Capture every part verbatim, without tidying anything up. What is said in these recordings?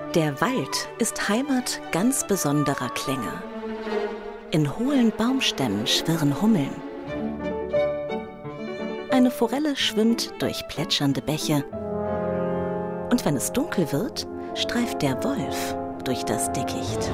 Der Wald ist Heimat ganz besonderer Klänge. In hohlen Baumstämmen schwirren Hummeln. Eine Forelle schwimmt durch plätschernde Bäche. Und wenn es dunkel wird, streift der Wolf durch das Dickicht.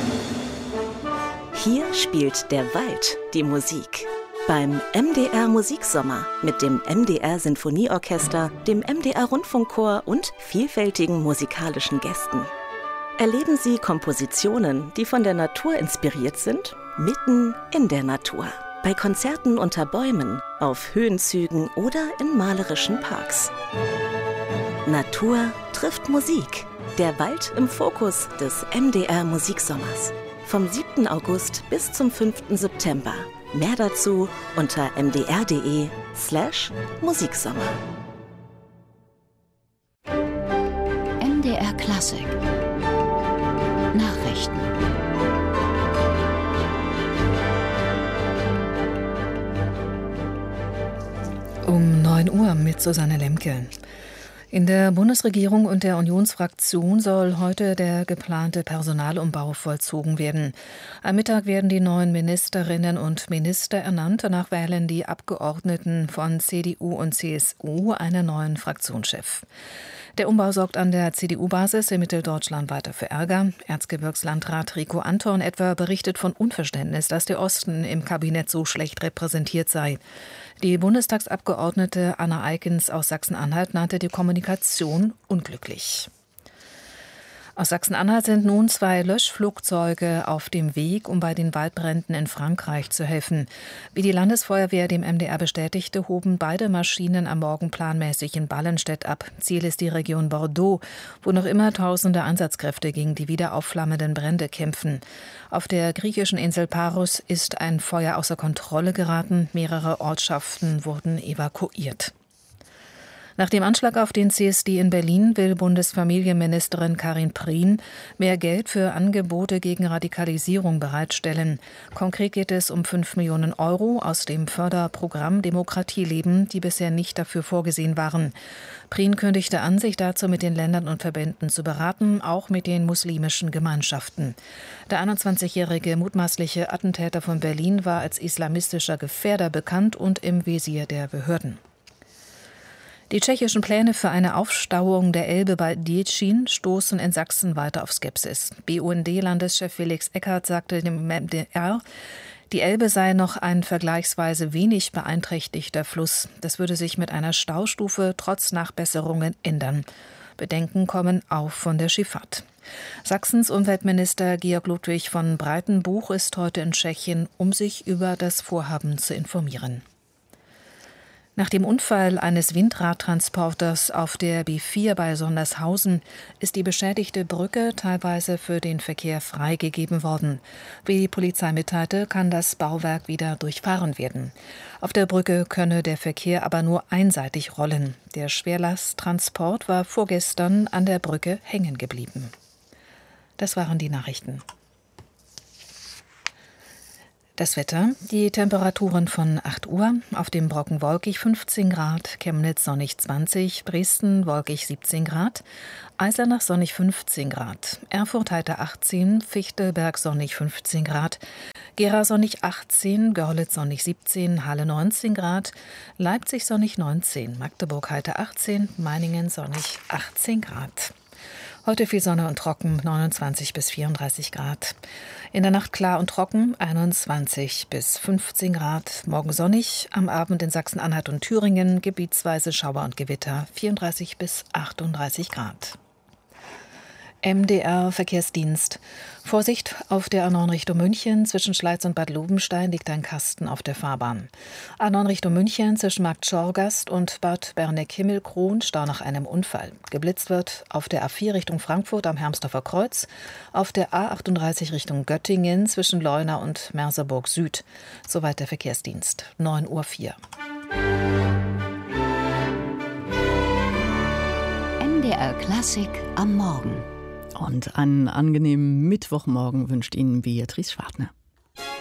Hier spielt der Wald die Musik. Beim M D R Musiksommer mit dem M D R Sinfonieorchester, dem M D R Rundfunkchor und vielfältigen musikalischen Gästen. Erleben Sie Kompositionen, die von der Natur inspiriert sind, mitten in der Natur. Bei Konzerten unter Bäumen, auf Höhenzügen oder in malerischen Parks. Natur trifft Musik. Der Wald im Fokus des M D R Musiksommers. Vom siebten August bis zum fünften September. Mehr dazu unter mdr.de slash Musiksommer. M D R Klassik Nachrichten. Um neun Uhr mit Susanne Lemke. In der Bundesregierung und der Unionsfraktion soll heute der geplante Personalumbau vollzogen werden. Am Mittag werden die neuen Ministerinnen und Minister ernannt. Danach wählen die Abgeordneten von C D U und C S U einen neuen Fraktionschef. Der Umbau sorgt an der C D U-Basis in Mitteldeutschland weiter für Ärger. Erzgebirgslandrat Rico Anton etwa berichtet von Unverständnis, dass der Osten im Kabinett so schlecht repräsentiert sei. Die Bundestagsabgeordnete Anna Eikens aus Sachsen-Anhalt nannte die Kommunikation unglücklich. Aus Sachsen-Anhalt sind nun zwei Löschflugzeuge auf dem Weg, um bei den Waldbränden in Frankreich zu helfen. Wie die Landesfeuerwehr dem M D R bestätigte, hoben beide Maschinen am Morgen planmäßig in Ballenstedt ab. Ziel ist die Region Bordeaux, wo noch immer tausende Einsatzkräfte gegen die wieder aufflammenden Brände kämpfen. Auf der griechischen Insel Paros ist ein Feuer außer Kontrolle geraten. Mehrere Ortschaften wurden evakuiert. Nach dem Anschlag auf den C S D in Berlin will Bundesfamilienministerin Karin Prien mehr Geld für Angebote gegen Radikalisierung bereitstellen. Konkret geht es um fünf Millionen Euro aus dem Förderprogramm Demokratieleben, die bisher nicht dafür vorgesehen waren. Prien kündigte an, sich dazu mit den Ländern und Verbänden zu beraten, auch mit den muslimischen Gemeinschaften. Der einundzwanzigjährige mutmaßliche Attentäter von Berlin war als islamistischer Gefährder bekannt und im Visier der Behörden. Die tschechischen Pläne für eine Aufstauung der Elbe bei Děčín stoßen in Sachsen weiter auf Skepsis. B U N D-Landeschef Felix Eckert sagte dem M D R, die Elbe sei noch ein vergleichsweise wenig beeinträchtigter Fluss. Das würde sich mit einer Staustufe trotz Nachbesserungen ändern. Bedenken kommen auch von der Schifffahrt. Sachsens Umweltminister Georg Ludwig von Breitenbuch ist heute in Tschechien, um sich über das Vorhaben zu informieren. Nach dem Unfall eines Windradtransporters auf der B vier bei Sondershausen ist die beschädigte Brücke teilweise für den Verkehr freigegeben worden. Wie die Polizei mitteilte, kann das Bauwerk wieder durchfahren werden. Auf der Brücke könne der Verkehr aber nur einseitig rollen. Der Schwerlasttransport war vorgestern an der Brücke hängen geblieben. Das waren die Nachrichten. Das Wetter, die Temperaturen von acht Uhr, auf dem Brocken wolkig fünfzehn Grad, Chemnitz sonnig zwanzig, Dresden wolkig siebzehn Grad, Eisenach sonnig fünfzehn Grad, Erfurt heiter achtzehn, Fichtelberg sonnig fünfzehn Grad, Gera sonnig achtzehn, Görlitz sonnig siebzehn, Halle neunzehn Grad, Leipzig sonnig neunzehn, Magdeburg heiter achtzehn, Meiningen sonnig achtzehn Grad. Heute viel Sonne und trocken, neunundzwanzig bis vierunddreißig Grad. In der Nacht klar und trocken, einundzwanzig bis fünfzehn Grad. Morgen sonnig, am Abend in Sachsen-Anhalt und Thüringen gebietsweise Schauer und Gewitter, vierunddreißig bis achtunddreißig Grad. M D R Verkehrsdienst. Vorsicht, auf der A neun Richtung München zwischen Schleiz und Bad Lobenstein liegt ein Kasten auf der Fahrbahn. A neun Richtung München zwischen Markt Schorgast und Bad Berneck-Himmelkron Stau nach einem Unfall. Geblitzt wird auf der A vier Richtung Frankfurt am Hermsdorfer Kreuz, auf der A achtunddreißig Richtung Göttingen zwischen Leuna und Merseburg Süd. Soweit der Verkehrsdienst. neun Uhr vier. M D R Klassik am Morgen. Und einen angenehmen Mittwochmorgen wünscht Ihnen Beatrice Schwartner.